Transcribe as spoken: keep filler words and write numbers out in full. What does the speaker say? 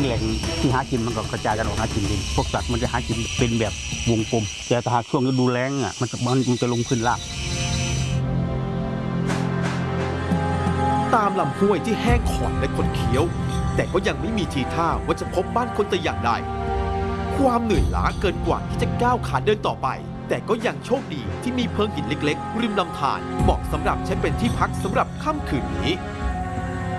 แหล่งที่หากินมันก็กระจายกันออกหากินเองพวกสัตว์มันจะหากินเป็นแบบวงกลมแต่ถ้าหากช่วงฤดูแล้งอ่ะมันมันจะลงพื้นราบตามลำห้วยที่แห้งขอดและคดเคี้ยวแต่ก็ยังไม่มีทีท่าว่าจะพบบ้านคนแต่อย่างใดความเหนื่อยล้าเกินกว่าที่จะก้าวขาเดินต่อไปแต่ก็ยังโชคดีที่มีเพิงหินเล็กๆริมลำธารเหมาะสำหรับใช้เป็นที่พักสำหรับค่ำคืนนี้